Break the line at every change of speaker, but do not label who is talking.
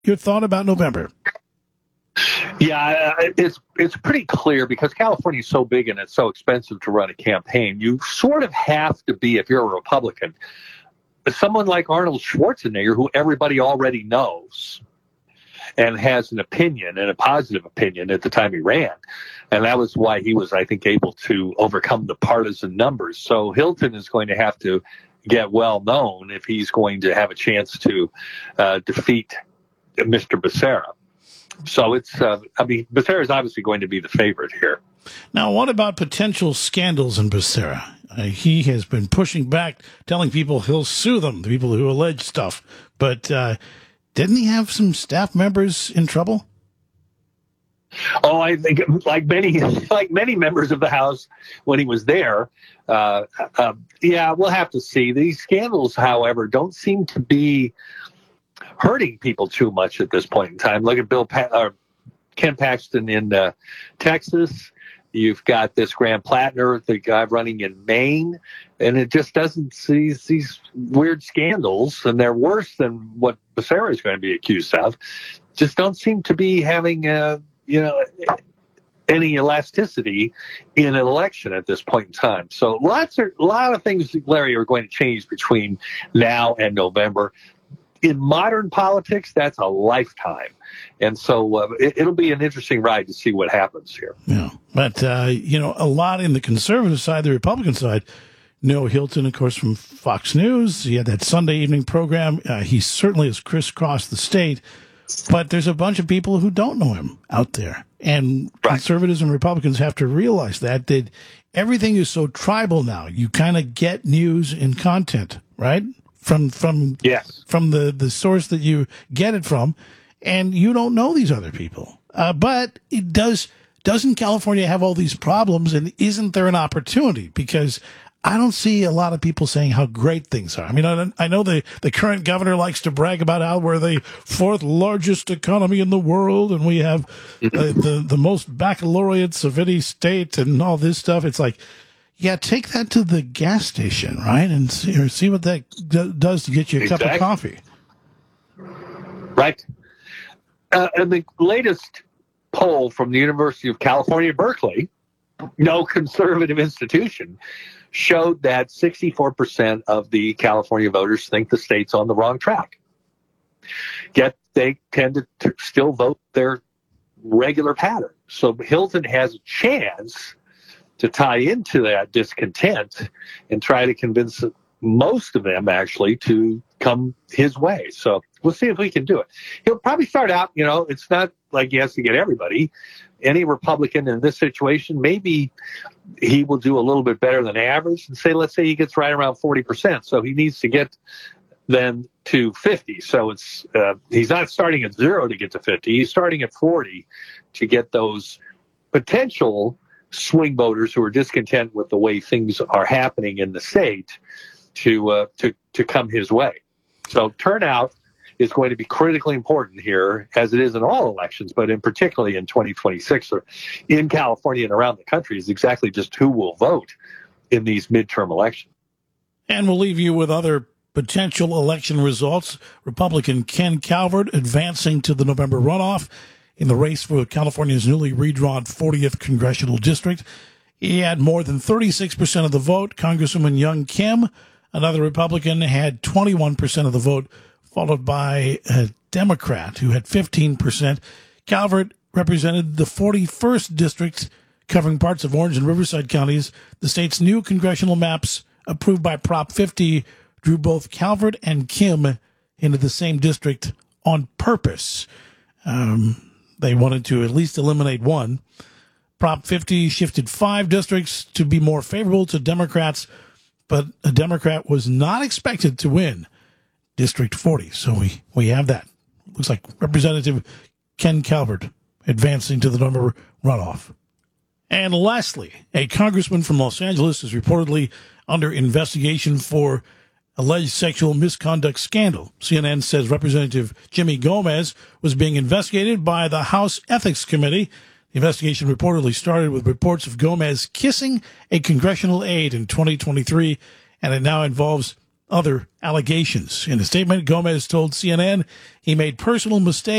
your thought about November?
Yeah, it's pretty clear because California is so big and it's so expensive to run a campaign. You sort of have to be, if you're a Republican, someone like Arnold Schwarzenegger, who everybody already knows and has an opinion, and a positive opinion at the time he ran. And that was why he was, I think, able to overcome the partisan numbers. So Hilton is going to have to get well known if he's going to have a chance to defeat Mr. Becerra. So Becerra is obviously going to be the favorite here.
Now, what about potential scandals in Becerra? He has been pushing back, telling people he'll sue them, the people who allege stuff. But didn't he have some staff members in trouble?
Oh, I think like many members of the House when he was there. Yeah, we'll have to see. These scandals, however, don't seem to be hurting people too much at this point in time. Look at Ken Paxton in Texas. You've got this Graham Plattner, the guy running in Maine, and it just doesn't see these weird scandals, and they're worse than what Becerra is going to be accused of. Just don't seem to be having any elasticity in an election at this point in time. So a lot of things, Larry, are going to change between now and November. In modern politics, that's a lifetime. And so it'll be an interesting ride to see what happens here.
Yeah. But, a lot in the conservative side, the Republican side, Noah Hilton, of course, from Fox News. He had that Sunday evening program. He certainly has crisscrossed the state. But there's a bunch of people who don't know him out there. And conservatives and Republicans have to realize that everything is so tribal now. You kind of get news and content, right? From the source that you get it from, and you don't know these other people. But doesn't California have all these problems, and isn't there an opportunity? Because I don't see a lot of people saying how great things are. I mean, I know the current governor likes to brag about how we're the fourth largest economy in the world, and we have the most baccalaureates of any state and all this stuff. It's like, yeah, take that to the gas station, right, and see what that does to get you a cup of coffee.
Right. And the latest poll from the University of California, Berkeley, no conservative institution, showed that 64% of the California voters think the state's on the wrong track. Yet they tend to still vote their regular pattern. So Hilton has a chance to tie into that discontent and try to convince most of them actually to come his way. So we'll see if we can do it. He'll probably start out, it's not like he has to get everybody. Any Republican in this situation, maybe he will do a little bit better than average and let's say he gets right around 40%. So he needs to get then to 50. So he's not starting at 0 to get to 50. He's starting at 40 to get those potential swing voters who are discontent with the way things are happening in the state to come his way. So turnout is going to be critically important here, as it is in all elections, but particularly in 2026 or in California and around the country, is exactly just who will vote in these midterm elections.
And we'll leave you with other potential election results. Republican Ken Calvert advancing to the November runoff in the race for California's newly redrawn 40th congressional district. He had more than 36% of the vote. Congresswoman Young Kim, another Republican, had 21% of the vote, followed by a Democrat who had 15%. Calvert represented the 41st district, covering parts of Orange and Riverside counties. The state's new congressional maps, approved by Prop 50, drew both Calvert and Kim into the same district on purpose. They wanted to at least eliminate one. Prop 50 shifted 5 districts to be more favorable to Democrats, but a Democrat was not expected to win District 40. So we have that. Looks like Representative Ken Calvert advancing to the November runoff. And lastly, a congressman from Los Angeles is reportedly under investigation for alleged sexual misconduct scandal. CNN says Representative Jimmy Gomez was being investigated by the House Ethics Committee. The investigation reportedly started with reports of Gomez kissing a congressional aide in 2023, and it now involves other allegations. In a statement, Gomez told CNN he made personal mistakes